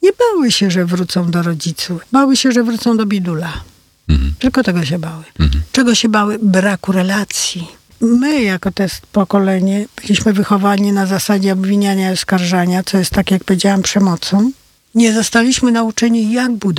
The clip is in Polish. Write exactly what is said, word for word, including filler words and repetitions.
nie bały się, że wrócą do rodziców. Bały się, że wrócą do bidula. Mhm. Tylko tego się bały. Mhm. Czego się bały? Braku relacji. My, jako to pokolenie, byliśmy wychowani na zasadzie obwiniania i oskarżania, co jest, tak jak powiedziałam, przemocą. Nie zostaliśmy nauczeni, jak budować